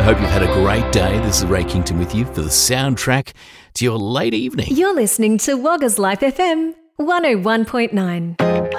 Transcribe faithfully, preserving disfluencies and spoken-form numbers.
I hope you've had a great day. This is Ray Kington with you for the soundtrack to your late evening. You're listening to Wagga's Life F M one oh one point nine.